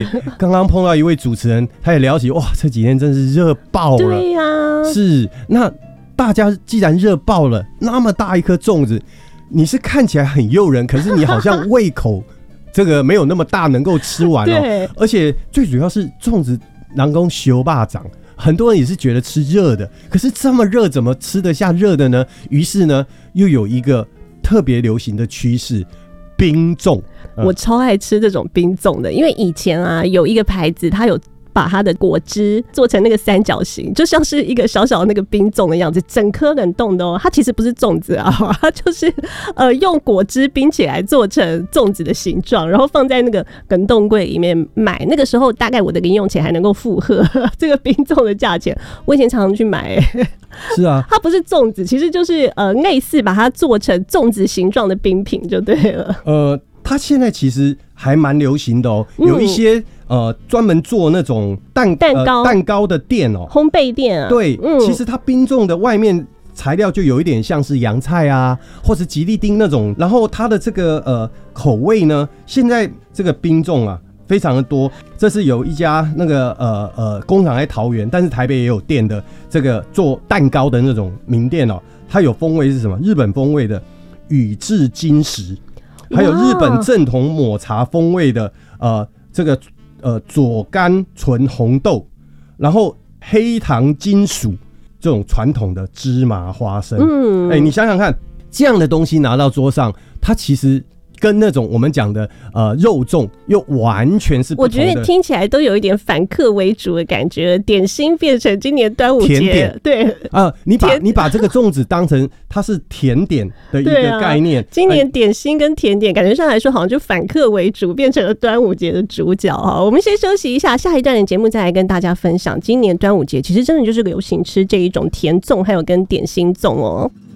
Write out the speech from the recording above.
刚刚碰到一位主持人，他也聊起哇，这几天真是热爆了。 对呀、 是那大家既然热爆了，那么大一颗粽子，你是看起来很诱人，可是你好像胃口这个没有那么大，能够吃完哦。而且最主要是粽子人说烧肉粽，很多人也是觉得吃热的，可是这么热怎么吃得下热的呢？于是呢，又有一个特别流行的趋势。冰粽， 我超爱吃这种冰粽的，因为以前啊有一个牌子，它有把它的果汁做成那个三角形，就像是一个小小的那个冰粽的样子，整颗冷冻的哦。它其实不是粽子啊，它就是用果汁冰起来做成粽子的形状，然后放在那个冷冻柜里面买。那个时候大概我的零用钱还能够负荷这个冰粽的价钱，我以前常常去买、 是啊， 它不是粽子，其实就是类似把它做成粽子形状的冰品就对了。 它现在其实还蛮流行的哦，有一些专门做那种蛋糕的店哦， 烘焙店啊。 对，其实它冰粽的外面材料就有一点像是洋菜啊，或是吉利丁那种，然后它的这个口味呢，现在这个冰粽啊非常的多。这是有一家那个工厂在桃园，但是台北也有店的这个做蛋糕的那种名店哦，它有风味是什么？日本风味的宇治金石。还有日本正统抹茶风味的这个左甘醇红豆，然后黑糖金属这种传统的芝麻花生。你想想看，这样的东西拿到桌上，它其实跟那种我们讲的肉粽又完全是不同的。 我觉得听起来都有一点反客为主的感觉，点心变成今年端午节甜点， 对你把这个粽子当成它是甜点的一个概念。 今年点心跟甜点感觉上来说好像就反客为主，变成了端午节的主角。我们先休息一下，下一段的节目再来跟大家分享今年端午节其实真的就是流行吃这一种甜粽还有跟点心粽哦。